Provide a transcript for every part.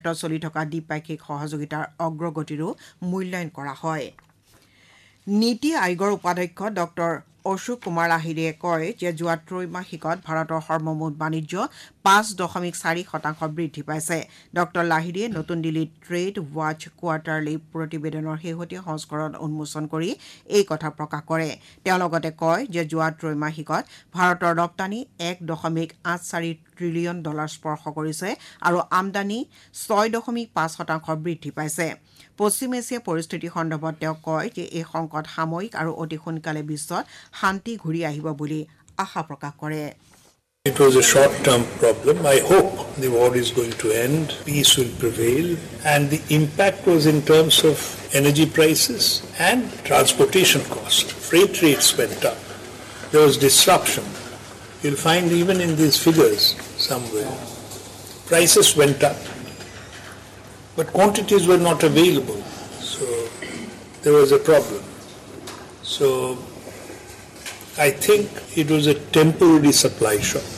ক্ষেত্ৰত চলি থকা দ্বিপাক্ষিক সহযোগিতাৰ অগ্ৰগতিৰো মূল্যায়ন কৰা হয় নীতি আয়োগৰ উপাধ্যক্ষ ডক্টৰ অশোক কুমাৰ লাহিৰীয়ে কয় যে যোৱা ত্ৰৈমাসিকত ভাৰতৰ সৰ্বমুঠ বাণিজ্য 5.4% বৃদ্ধি পাইছে ডক্টৰ লাহিৰীয়ে নতুন দিল্লীত ট্ৰেড ৱাচ কোৱাৰ্টাৰলি প্ৰতিবেদনৰ শেহতীয়া সংস্কৰণ উন্মোচন কৰি এই কথা প্ৰকাশ কৰে তেওঁ লগতে কয় যে যোৱা ত্ৰৈমাসিকত ভাৰতৰ ৰপ্তানি $1.84 ট্ৰিলিয়ন স্পৰ্শ কৰিছে আৰু আমদানি 6.5% বৃদ্ধি পাইছে পশ্চিম এছিয়া পৰিস্থিতি সন্দৰ্ভত তেওঁ কয় যে এই সংকট সাময়িক আৰু অতি সোনকালে বিশ্বত শান্তি ঘূৰি আহিব বুলি আশা প্ৰকাশ কৰে It was a short-term problem. I hope the war is going to end, peace will prevail, and the impact was in terms of energy prices and transportation costs. Freight rates went up. There was disruption. You'll find even in these figures somewhere, prices went up, but quantities were not available. So there was a problem. So I think it was a temporary supply shock.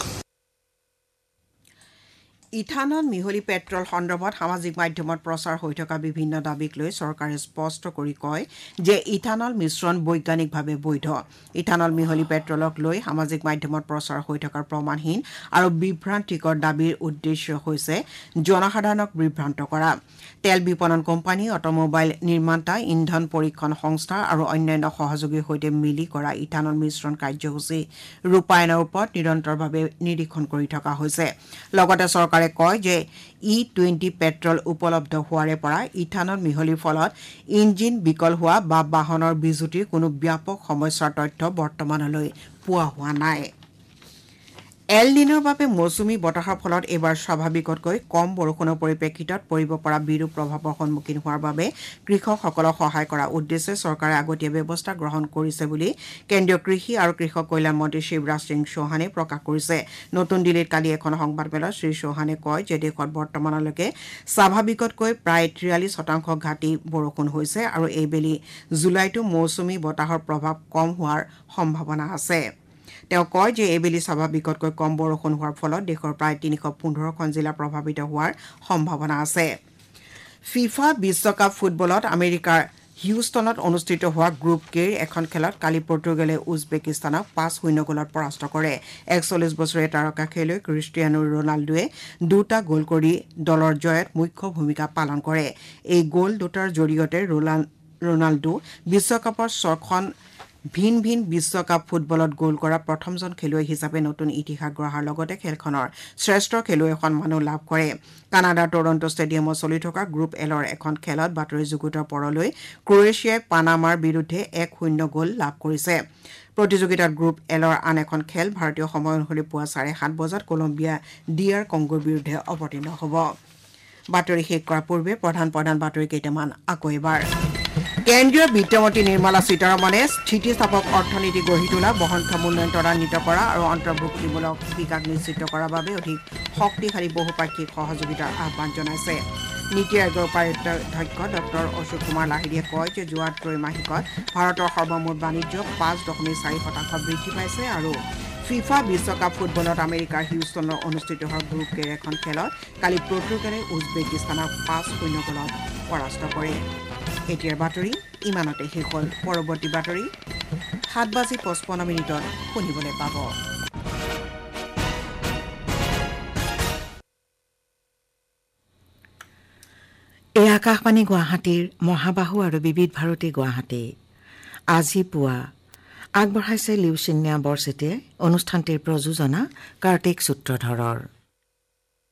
Ethanol মিহলি petrol সন্দৰ্ভত সামাজিক মাধ্যমত প্ৰচাৰ হৈ থকা বিভিন্ন দাবীক লৈ চৰকাৰে স্পষ্ট কৰি কয় যে ইথানল মিশ্ৰণ বৈজ্ঞানিকভাৱে বৈধ ইথানল মিহলি পেট্ৰলক লৈ সামাজিক মাধ্যমত প্ৰচাৰ হৈ থকাৰ প্ৰমাণহীন আৰু বিভ্ৰান্তিকৰ দাবীৰ উদ্দেশ্য হৈছে জনসাধাৰণক বিভ্ৰান্ত কৰা তেল বিপণন কোম্পানী অটোমোবাইল নিৰ্মাতা ইন্ধন পৰীক্ষণ সংস্থা আৰু অন্যান্য সহযোগীৰ সৈতে মিলি কৰা ইথানল মিশ্ৰণ কাৰ্যসূচী ৰূপায়ণৰ ওপৰত নিৰন্তৰভাৱে নিৰীক্ষণ কৰি থকা হৈছে লগতে চৰকাৰে কয় যে E20 পেট্ৰল উপলব্ধ হোৱাৰে পৰা ইথানল মিহলিৰ ফলত ইঞ্জিন বিকল হোৱা বা বাহনৰ বিজুতিৰ কোনো ব্যাপক সমস্যাৰ তথ্য বৰ্তমানলৈ পোৱা হোৱা নাই এল নিনোৰ বাবে মৌচুমী বতাহৰ ফলত এবাৰ স্বাভাৱিকতকৈ কম বৰষুণৰ পৰিপ্ৰেক্ষিতত পৰিব পৰা বিৰূপ প্ৰভাৱৰ সন্মুখীন হোৱাৰ বাবে কৃষকসকলক সহায় কৰাৰ উদ্দেশ্যে চৰকাৰে আগতীয়া ব্যৱস্থা গ্ৰহণ কৰিছে বুলি কেন্দ্ৰীয় কৃষি আৰু কৃষক কল্যাণ মন্ত্ৰী শিৱৰাজ সিং চৌহানে প্ৰকাশ কৰিছে নতুন দিল্লীত কালি এখন সংবাদমেলত শ্ৰী চৌহানে কয় যে দেশত বৰ্তমানলৈকে স্বাভাৱিকতকৈ প্ৰায় 43% ঘাটি বৰষুণ হৈছে আৰু এইবেলি জুলাইতো মৌচুমী বতাহৰ প্ৰভাৱ কম হোৱাৰ সম্ভাৱনা আছে তেওঁ কয় যে এইবেলি স্বাভাৱিকতকৈ কম বৰষুণ হোৱাৰ ফলত দেশৰ প্ৰায় 315খন জিলা প্ৰভাৱিত হোৱাৰ সম্ভাৱনা আছে ফিফা বিশ্বকাপ ফুটবলত আমেৰিকাৰ হিউষ্টনত অনুষ্ঠিত হোৱা গ্ৰুপ কেৰ এখন খেলত কালি পৰ্তুগালে উজবেকিস্তানক 5-0 গোলত পৰাস্ত কৰে 41 বছৰীয়া তাৰকা খেলুৱৈ ক্ৰিষ্টিয়ানো ৰনাল্ডোৱে দুটা গোল কৰি দলৰ জয়ত মুখ্য ভূমিকা পালন কৰে এই গোল দুটাৰ জৰিয়তে ৰনাল্ডো বিশ্বকাপৰ 6খন ভিন ভিন বিশ্বকাপ ফুটবলত গোল কৰা প্ৰথমজন খেলুৱৈ হিচাপে নতুন ইতিহাস গঢ়াৰ লগতে খেলখনৰ শ্ৰেষ্ঠ খেলুৱৈ সন্মানো লাভ কৰে কানাডাৰ টৰন্টো ষ্টেডিয়ামত চলি থকা গ্ৰুপ এলৰ এখন খেলত বাতৰি যুগুতৰ পৰলৈ ক্ৰ'ৱেছিয়াই পানামাৰ বিৰুদ্ধে 1-0 গোল লাভ কৰিছে প্ৰতিযোগিতাত গ্ৰুপ এলৰ আন এখন খেল ভাৰতীয় সময় অনুসৰি পুৱা 7:30 বজাত কলম্বিয়া ডিআৰ কংগোৰ বিৰুদ্ধে অৱতীৰ্ণ হ'ব বাতৰি শেষ কৰাৰ পূৰ্বে প্ৰধান বাতৰি কেইটামান আকৌ এবাৰ কেন্দ্ৰীয় বিত্তমন্ত্ৰী নিৰ্মলা সীতাৰমণে স্থিতিস্থাপক অৰ্থনীতি গঢ়ি তোলা বহনক্ষম উন্নয়ন ত্বৰান্বিত কৰা আৰু অন্তৰ্ভুক্তিমূলক বিকাশ নিশ্চিত কৰাৰ বাবে অধিক শক্তিশালী বহুপাক্ষিক সহযোগিতাৰ আহ্বান জনাইছে নীতি আয়োগৰ উপাধ্যক্ষ ডক্টৰ অশোক কুমাৰ লাহিৰীয়ে কয় যে যোৱা ত্ৰৈমাসিকত ভাৰতৰ সৰ্বমুঠ বাণিজ্য 5.4% বৃদ্ধি পাইছে আৰু ফিফা বিশ্বকাপ ফুটবলত আমেৰিকাৰ হিউষ্টনত অনুষ্ঠিত হোৱা গ্ৰুপ কেৰ এখন খেলত কালি পৰ্তুগালে উজবেকিস্তানক 5-0 গোলত পৰাস্ত কৰে এতিয়াৰ বাতৰি ইমানতে শেষ হ'ল পৰৱৰ্তী বাতৰি 7:55 শুনিবলৈ পাব এই আকাশবাণী গুৱাহাটীৰ মহাবাহু আৰু বিবিধ ভাৰতী গুৱাহাটী আজি পুৱা আগবঢ়াইছে লিউচিনিয়া বৰছেটিয়ে অনুষ্ঠানটিৰ প্ৰযোজনা কাৰ্তিক সূত্ৰধৰৰ